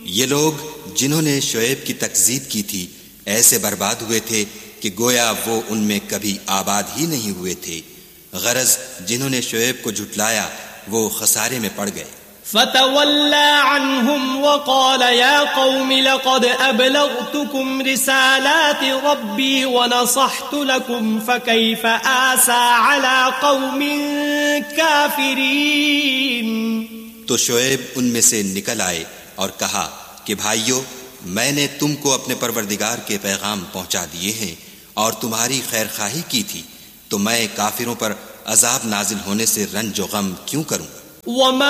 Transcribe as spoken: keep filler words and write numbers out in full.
ये लोग जिन्होंने शुएब की तकज़ीब की थी ऐसे बर्बाद हुए थे कि गोया वो उनमें कभी आबाद ही नहीं हुए थे। गरज जिन्होंने शुएब को झुटलाया वो खसारे में पड़ गए। फतवल्ला अन्हुम वक़ाल या क़ौम लक़द अबलग़तुकुम रिसालाति रब्बी व नसहतु लकुम फकैफ़ आसा अला क़ौमिन काफ़िरीन। तो शुएब उनमें से निकल आए और कहा कि भाइयों, मैंने तुमको अपने परवरदिगार के पैगाम पहुंचा दिए हैं और तुम्हारी खैरखाही की थी, तो मैं काफिरों पर अजाब नाजिल होने से रंज व गम क्यों करूं।